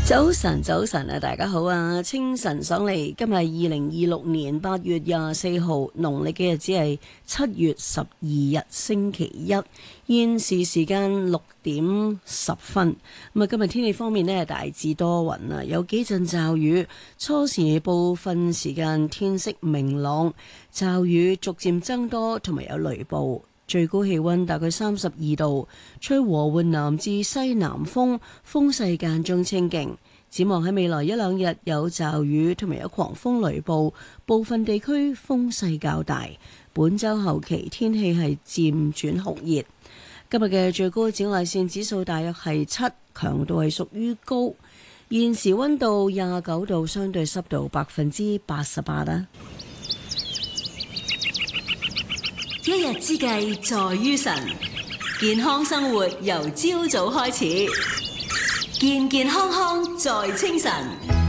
早晨，早晨啊！大家好啊！清晨爽利，今日係2026年8月24號，農曆嘅日子係7月12日星期一，現時時間6點10分。咁啊，今日天氣方面呢，大致多雲啊，有幾陣驟雨，初時部分時間天色明朗，驟雨逐漸增多，同埋有雷暴。最高氣溫大概32度，吹和緩南至西南風，風勢間中清勁。展望喺未來一兩日有驟雨同埋有狂風雷暴，部分地區風勢較大。本週後期天氣係漸轉酷熱。今日嘅最高紫外線指數大約係7，強度係屬於高。現時溫度29度，相對濕度88%啦。 一日之計在於晨，健康生活由朝早開始，健健康康在清晨。